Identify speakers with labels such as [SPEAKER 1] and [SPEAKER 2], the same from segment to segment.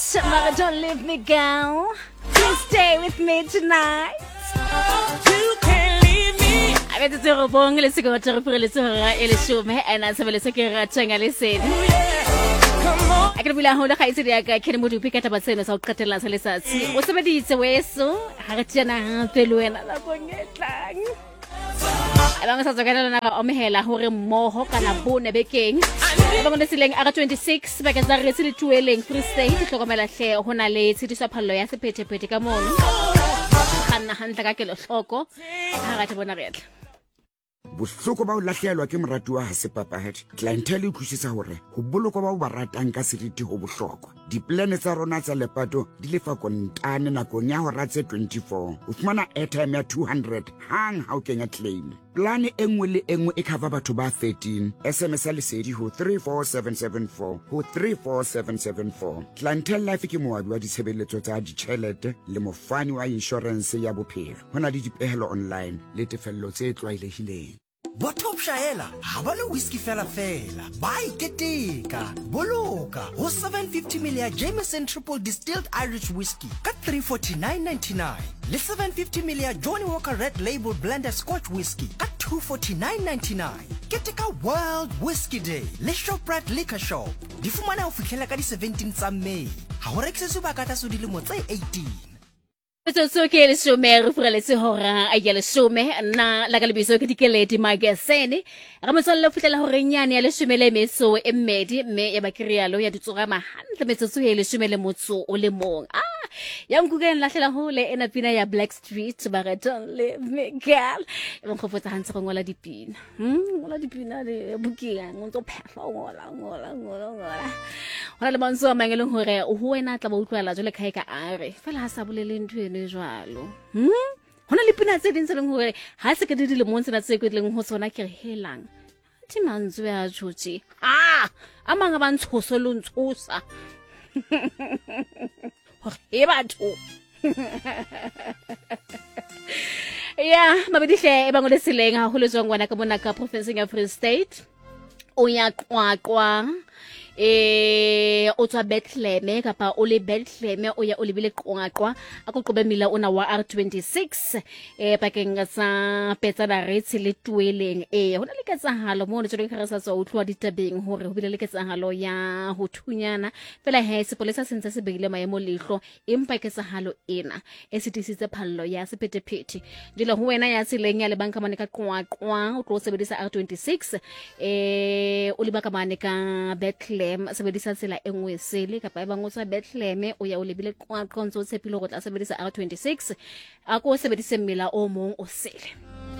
[SPEAKER 1] Mama, don't leave me, girl. Please stay with me tonight. You can't leave me. I bet it's a bong. Let's go to the police. And I said, let's get a listen. I can be a whole high city. I can't move to pick up a sentence of Catalan Salisa. What's somebody it's away so? Harjana, Peluena, I'm going to get Abang sa sakala na omhela hore moho kana bone bekeng abang le sileng aga 26 ba ka sa re sile tueleng Free State hlokomela hle hona le tshitiso phallo ya sephethephethe ka mono kana hantla ka kelo hloko ha ga tshebona retla
[SPEAKER 2] bohloko ba o lahlehelwa ke morati wa Hasepapahadi clientele e thushisa hore ho boloko ba o ba ratang ka seriti ho bohlokwa diplane tsa rona tsa lepato di lefa kontane nakong ya hora tse 24 o fumana airtime ya 200 hang ha o kenya claim plane engwe le engwe e cover batho ba 13 SMS ya lesedi ho 34774 ho 34774 clientele life ke moabi wa ditshebeletso tsa ditjhelete le mofani wa insurance ya bophelo hona le dipehelo online le tefello tse tlwaelehileng
[SPEAKER 3] Botop Shaela, habale whisky fela. Buy keteka, boloka. Ho 750ml Jameson Triple Distilled Irish Whiskey. Kat 349.99. Le 750ml Johnny Walker Red Label Blended Scotch Whiskey. Kat 249.99. Keteka World Whiskey Day. Le Shoprite Liquor Shop. Di fumana ho fihlela ka di 17 tsa May. Ha ho rekisetswe bakata so dilemo tse 18.
[SPEAKER 1] So ke le somere frele se hora a yele some na la ka lebiso ke dikeledi magazine ga motsolle futlela hore nyane ya le somele meso e mmedi mme ya bakrialo ya ditsoga mahantle metsotso ya le somele motso o le mong ya nkugeng lahlela hole ena pina ya Black Street ba re don't leave me girl e mkhofotsa hantse go ngola dipina ngola dipina le bukia ngotso phefa ngola hona le manzo a mangeleng hore o ho wena tla ba utlwala jole khae ka are fela ha sa bolele ntwene jwalo hona le pina tse ding tse leng hore ha se ke di le monse na tse kwetleng ho tsona ke re helang ti manzo ya tshotsi amanga ba ntshoso lo ntshosa e batho ya mabedihle e bangole seleng ha ho le tswang wana ka mona ka province ya Free State o ya qwaqwa o tswa Bethlehem kapa o le Bethlehem o ya o lebile qwaqwa a go qobe mila ona wa R26 pakeng sa petsana retsi le tueleng hona le ketsahalo mo ne tswe ka rasa tswa utlwa ditabeng hore ho bile le ketsahalo ya ho thunyana fela he sepolesa sentse se beile maemo lehlo empa ketsahalo ena e sitisitse phallo ya sephethephethe dilo ho wena ya tseleng ya le banka mane ka qwaqwa o tlo sebedisa R26 o le baka mane ka Bethlehem sebedisa tsela engwe sele kapa eba ngotsa Bethlehem o ya o lebile qwaqonzo tshepile go tla sebedisa R26 a ko sebedise mmela o mong o sele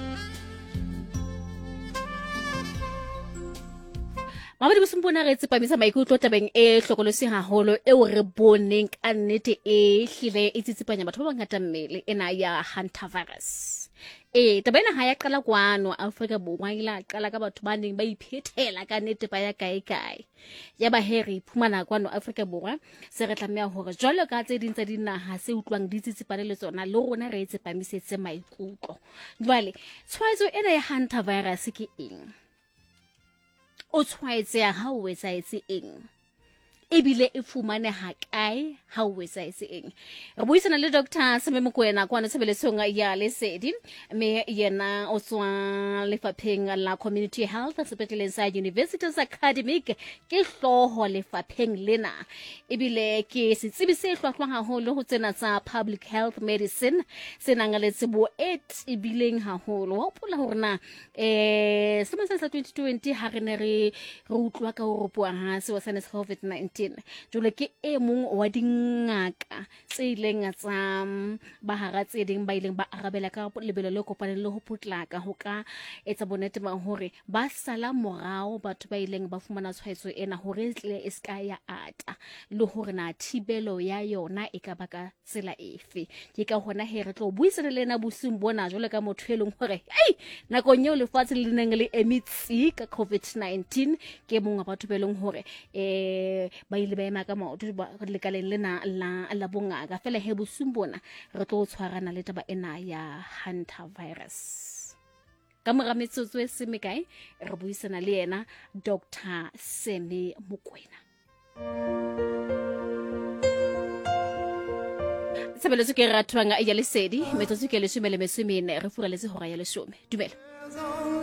[SPEAKER 1] Mabadi bosumpona re tsepamisa maikutlo tabeng e hlokolosi haholo e o re boneng ka nnete e hlile e tsitsipanya batho ba bangata mmele ena ya hantavirus tabena ha ya qala kwano Afrika Borwa ila qala ka batho ba neng ba iphethela ka nnete ba ya kae ya ba heri phumana kwano Afrika Borwa se re tlameha hore jwalo ka tse ding tsa dinaha se utlwang ditsitsipane le tsona le rona re tsepamisetse maikutlo jwale tshwaetso ena ya hantavirus ke eng o tshwaetse ha o etsaetse eng ebile e fumane ha kae ha o etsaetse eng re buisana le Dr. Seme Mokoena kwa tshebeletsong ya lesedi me yena o tswa lefapheng la community health sepetleleng sa Universities Academic ke hloho lefapheng lena ebile ke setsibi se hlwahlwa haholo ho tsena tsa public health medicine senang le tsebo ebileng haholo ho pola hore na semasa sa 2020 ha re ne re utlwa ka ho ropoa ha se wa sana COVID-19 jole ke e mong wa dingaka tse ileng tsa bahara tse ding ba ileng ba arabela ka lebelo le kopaneng le ho putlaka ho ka etsa bonete ba hore ba sala morao batho ba ileng ba fumana tshwaetso ena hore tle e ska ya ata le hore na thibelo ya yona e ka baka tsela efe ke ka hona he re tlo buisana le na bosing bona jole ka motho eleng hore nakong eo lefatshe le neng le emitsi ka COVID-19 ke mong wa batho ba eleng hore ba ile ba ema ka maoto ba lekaleng lena la bongaka fela he bosung bona re tlo tshwarana le taba ena ya hantavirus ka mora metsotso e se mekae re buisana le yena Dr. Seme Mokoena Tshebeletso ke ratwang ya lesedi metsotso ke 14 re fureletse hora ya 10 dumela